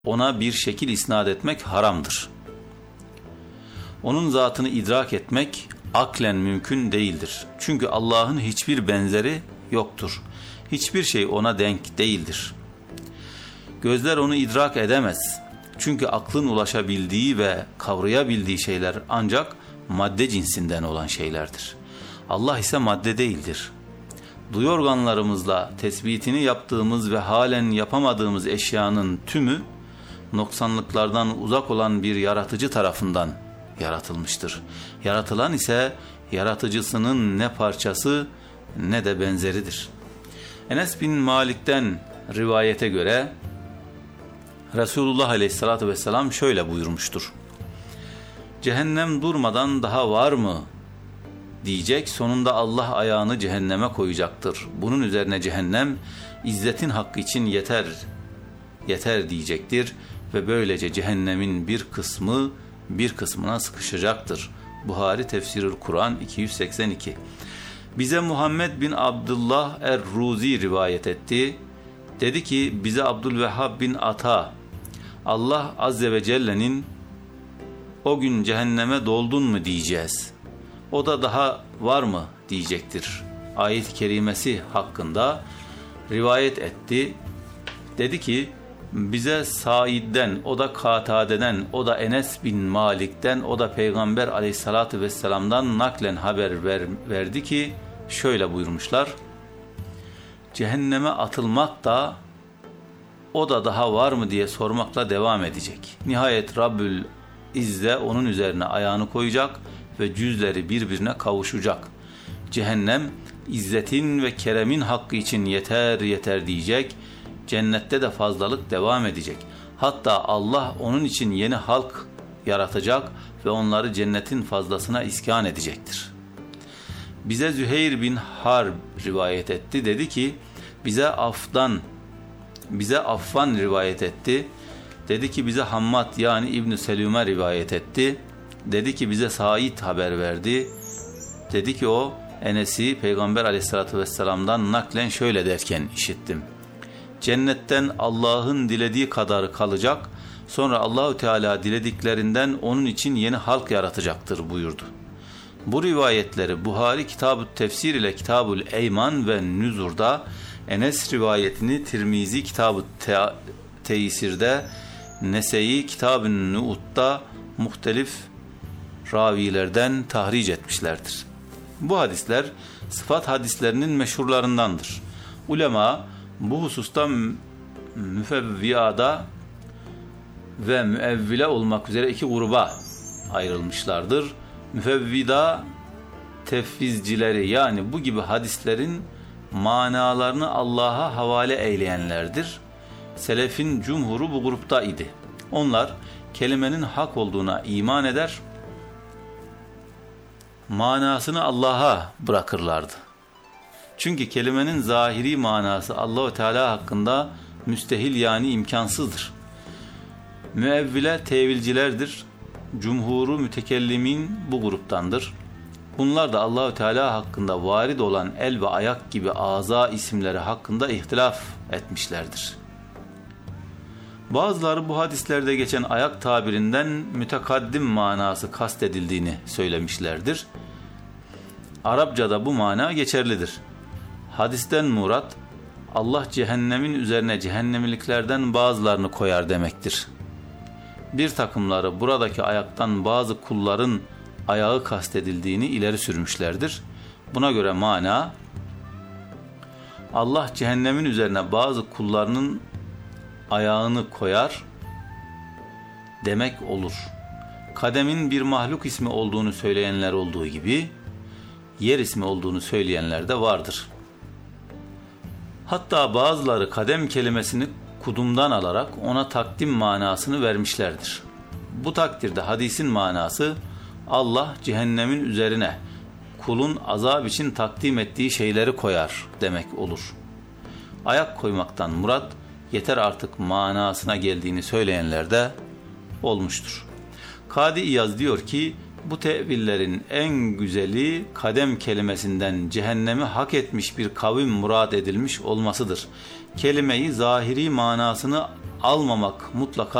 ona bir şekil isnat etmek haramdır. Onun zatını idrak etmek aklen mümkün değildir. Çünkü Allah'ın hiçbir benzeri yoktur. Hiçbir şey ona denk değildir. Gözler onu idrak edemez. Çünkü aklın ulaşabildiği ve kavrayabildiği şeyler ancak madde cinsinden olan şeylerdir. Allah ise madde değildir. Duyu organlarımızla tespitini yaptığımız ve halen yapamadığımız eşyanın tümü noksanlıklardan uzak olan bir yaratıcı tarafından yaratılmıştır. Yaratılan ise yaratıcısının ne parçası ne de benzeridir. Enes bin Malik'ten rivayete göre Resulullah Aleyhisselatü Vesselam şöyle buyurmuştur: cehennem durmadan daha var mı diyecek, sonunda Allah ayağını cehenneme koyacaktır. Bunun üzerine cehennem izzetin hakkı için yeter diyecektir ve böylece cehennemin bir kısmına sıkışacaktır. Buhari Tefsirül Kur'an 282. Bize Muhammed bin Abdullah Er-Ruzi rivayet etti. Dedi ki bize Abdülvehhab bin Ata, Allah Azze ve Celle'nin o gün cehenneme doldun mu diyeceğiz. O da daha var mı diyecektir. Ayet-i kerimesi hakkında rivayet etti. Dedi ki bize Said'den, o da Katade'den, o da Enes bin Malik'ten, o da Peygamber Aleyhisselatü Vesselam'dan naklen haber verdi ki şöyle buyurmuşlar: cehenneme atılmak da o da daha var mı diye sormakla devam edecek. Nihayet Rabbül İzze onun üzerine ayağını koyacak ve cüzleri birbirine kavuşacak. Cehennem izzetin ve keremin hakkı için yeter diyecek. Cennette de fazlalık devam edecek. Hatta Allah onun için yeni halk yaratacak ve onları cennetin fazlasına iskan edecektir. Bize Züheyr bin Harb rivayet etti. Dedi ki bize Affan rivayet etti. Dedi ki bize Hammad yani İbn-i Selüme rivayet etti. Dedi ki bize Said haber verdi. Dedi ki o Enes'i Peygamber Aleyhisselatü Vesselam'dan naklen şöyle derken işittim: cennetten Allah'ın dilediği kadar kalacak, sonra Allahü Teala dilediklerinden onun için yeni halk yaratacaktır buyurdu. Bu rivayetleri Buhari Kitab-ı Tefsir ile Kitab-ül Eyman ve Nüzur'da, Enes rivayetini Tirmizi Kitab-ı Teysir'de, Nese'yi Kitab-ı Nu'ut'ta muhtelif ravilerden tahric etmişlerdir. Bu hadisler sıfat hadislerinin meşhurlarındandır. Ulema bu hususta müfevviyada ve müevvile olmak üzere iki gruba ayrılmışlardır. Müfevvida tefvizcileri, yani bu gibi hadislerin manalarını Allah'a havale eyleyenlerdir. Selefin cumhuru bu grupta idi. Onlar kelimenin hak olduğuna iman eder, manasını Allah'a bırakırlardı. Çünkü kelimenin zahiri manası Allah-u Teala hakkında müstehil yani imkansızdır. Müevvile tevilcilerdir. Cumhuru mütekellimin bu gruptandır. Bunlar da Allah-u Teala hakkında varid olan el ve ayak gibi aza isimleri hakkında ihtilaf etmişlerdir. Bazıları bu hadislerde geçen ayak tabirinden mütekaddim manası kastedildiğini söylemişlerdir. Arapçada bu mana geçerlidir. Hadisten murat, Allah cehennemin üzerine cehennemliklerden bazılarını koyar demektir. Bir takımları buradaki ayaktan bazı kulların ayağı kastedildiğini ileri sürmüşlerdir. Buna göre mana, Allah cehennemin üzerine bazı kullarının ayağını koyar demek olur. Kademin bir mahluk ismi olduğunu söyleyenler olduğu gibi, yer ismi olduğunu söyleyenler de vardır. Hatta bazıları kadem kelimesini kudumdan alarak ona takdim manasını vermişlerdir. Bu takdirde hadisin manası, Allah cehennemin üzerine kulun azap için takdim ettiği şeyleri koyar demek olur. Ayak koymaktan murat, yeter artık manasına geldiğini söyleyenler de olmuştur. Kadi İyaz diyor ki, bu tevillerin en güzeli kadem kelimesinden cehennemi hak etmiş bir kavim murad edilmiş olmasıdır. Kelimeyi zahiri manasını almamak mutlaka